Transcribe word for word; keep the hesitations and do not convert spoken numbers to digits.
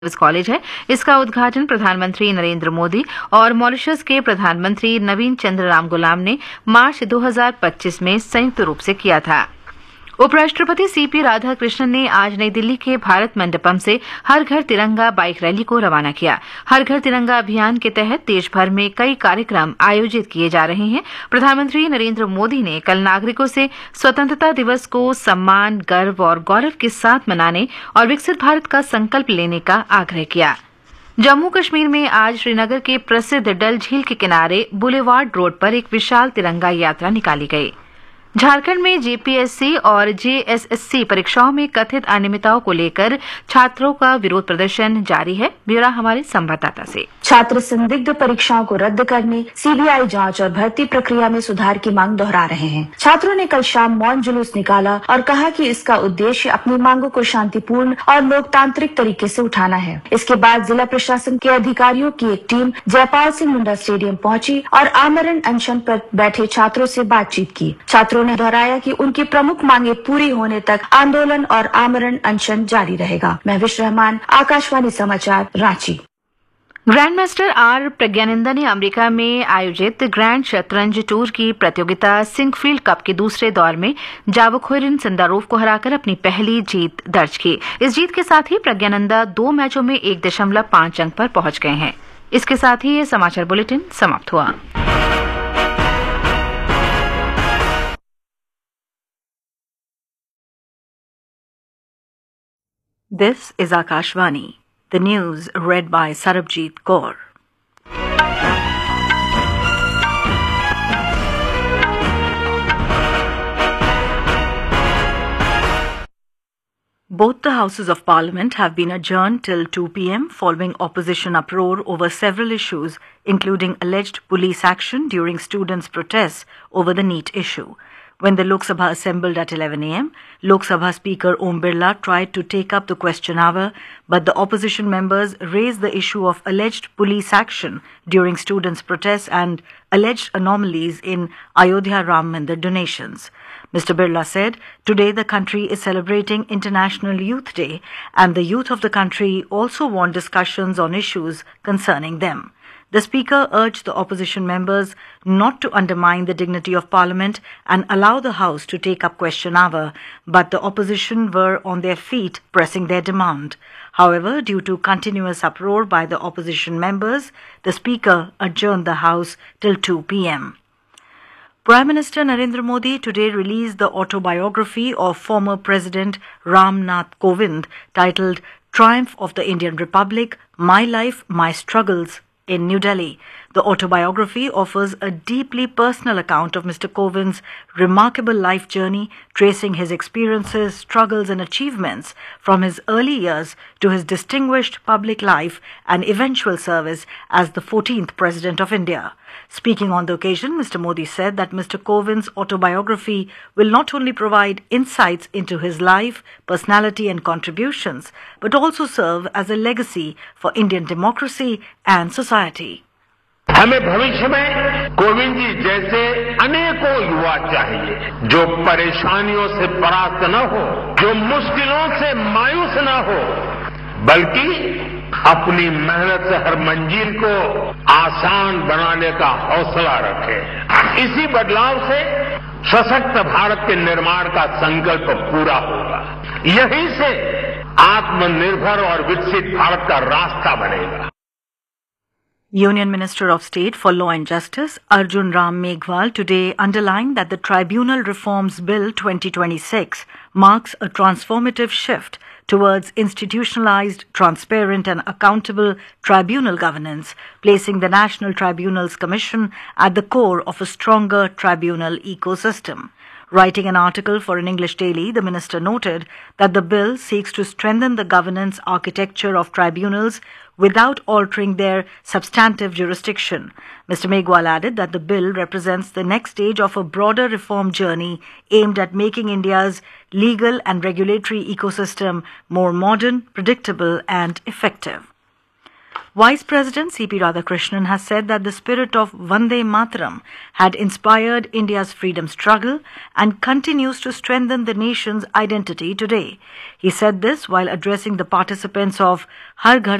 College है। इसका उद्घाटन प्रधानमंत्री नरेंद्र मोदी और मॉरिशस के प्रधानमंत्री नवीन चंद्र रामगुलाम ने मार्च दो हज़ार पच्चीस में संयुक्त रूप से किया था। उपराष्ट्रपति सीपी राधाकृष्णन ने आज नई दिल्ली के भारत मंडपम से हर घर तिरंगा बाइक रैली को रवाना किया। हर घर तिरंगा अभियान के तहत देश भर में कई कार्यक्रम आयोजित किए जा रहे हैं। प्रधानमंत्री नरेंद्र मोदी ने कल नागरिकों से स्वतंत्रता दिवस को सम्मान, गर्व और गौरव के साथ मनाने और विकसित भारत का संकल्प लेने का आग्रह किया। जम्मू कश्मीर में आज श्रीनगर के प्रसिद्ध डल झील के किनारे बुलेवार्ड रोड पर एक विशाल तिरंगा यात्रा निकाली गई। झारखंड में जेपीएससी और जेएसएससी परीक्षाओं में कथित अनियमितताओं को लेकर छात्रों का विरोध प्रदर्शन जारी है। ब्यौरा हमारे संवाददाता से। छात्र संदिग्ध परीक्षाओं को रद्द करने, सीबीआई जांच और भर्ती प्रक्रिया में सुधार की मांग दोहरा रहे हैं। छात्रों ने कल शाम मौन जुलूस निकाला और कहा कि इसका उद्देश्य अपनी मांगों को शांतिपूर्ण और लोकतांत्रिक तरीके से उठाना है। इसके बाद जिला प्रशासन के अधिकारियों की एक टीम जयपाल सिंह मुंडा स्टेडियम पहुंची और आमरण अनशन पर बैठे छात्रों से बातचीत की। छात्रों ने दोहराया कि उनकी प्रमुख मांगे पूरी होने तक आंदोलन और आमरण अनशन जारी रहेगा। महविश रहमान, आकाशवाणी समाचार, Ranchi. Grand master are Praggnanandhaa ने अमेरिका में आयोजित ग्रैंड शतरंज टूर की प्रतियोगिता सिंकफील्ड कप के दूसरे दौर में जावोखोरिन सिंदारोव को हराकर अपनी पहली जीत दर्ज की। इस जीत के साथ ही प्रज्ञानंदा दो मैचों में एक दशमलव पांच अंक पर पहुंच गए हैं। इसके साथ ही ये समाचार बुलेटिन समाप्त हुआ। This is Akashvani. The news read by Sarabjit Kaur. Both the Houses of Parliament have been adjourned till two p m following opposition uproar over several issues, including alleged police action during students' protests over the NEET issue. When the Lok Sabha assembled at eleven a m, Lok Sabha Speaker Om Birla tried to take up the question hour, but the opposition members raised the issue of alleged police action during students' protests and alleged anomalies in Ayodhya Ram Mandir donations. Mister Birla said, "Today the country is celebrating International Youth Day, and the youth of the country also want discussions on issues concerning them." The Speaker urged the opposition members not to undermine the dignity of Parliament and allow the House to take up question hour, but the opposition were on their feet pressing their demand. However, due to continuous uproar by the opposition members, the Speaker adjourned the House till two p m Prime Minister Narendra Modi today released the autobiography of former President Ram Nath Kovind titled Triumph of the Indian Republic, My Life, My Struggles, in New Delhi. The autobiography offers a deeply personal account of Mister Kovind's remarkable life journey, tracing his experiences, struggles and achievements from his early years to his distinguished public life and eventual service as the fourteenth President of India. Speaking on the occasion, Mister Modi said that Mister Kovind's autobiography will not only provide insights into his life, personality and contributions, but also serve as a legacy for Indian democracy and society. हमें भविष्य में कोविंद जी जैसे अनेकों युवा चाहिए, जो परेशानियों से परास्त न हो, जो मुश्किलों से मायूस न हो, बल्कि अपनी मेहनत से हर मंजिल को आसान बनाने का हौसला रखे। इसी बदलाव से सशक्त भारत के निर्माण का संकल्प पूरा होगा। यहीं से आत्मनिर्भर और विकसित भारत का रास्ता बनेगा। Union Minister of State for Law and Justice Arjun Ram Meghwal today underlined that the Tribunal Reforms Bill twenty twenty-six marks a transformative shift towards institutionalized, transparent and accountable tribunal governance, placing the National Tribunals Commission at the core of a stronger tribunal ecosystem. Writing an article for an English daily, the minister noted that the bill seeks to strengthen the governance architecture of tribunals without altering their substantive jurisdiction. Mister Meghwal added that the bill represents the next stage of a broader reform journey aimed at making India's legal and regulatory ecosystem more modern, predictable and effective. Vice President C P Radhakrishnan has said that the spirit of Vande Mataram had inspired India's freedom struggle and continues to strengthen the nation's identity today. He said this while addressing the participants of Har Ghar